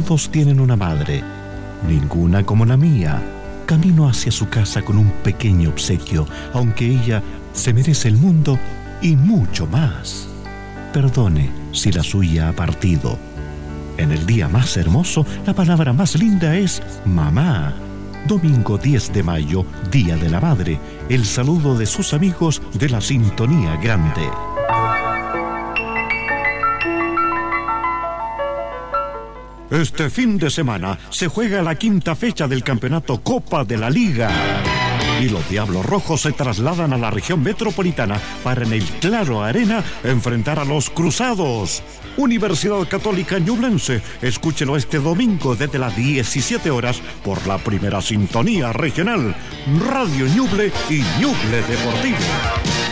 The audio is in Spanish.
Todos tienen una madre, ninguna como la mía. Camino hacia su casa con un pequeño obsequio, aunque ella se merece el mundo y mucho más. Perdone si la suya ha partido. En el día más hermoso, la palabra más linda es mamá. Domingo 10 de mayo, Día de la Madre. El saludo de sus amigos de la Sintonía Grande. Este fin de semana se juega la quinta fecha del campeonato Copa de la Liga. Y los Diablos Rojos se trasladan a la región metropolitana para en el Claro Arena enfrentar a los Cruzados. Universidad Católica Ñublense, escúchelo este domingo desde las 17 horas por la primera sintonía regional, Radio Ñuble y Ñuble Deportivo.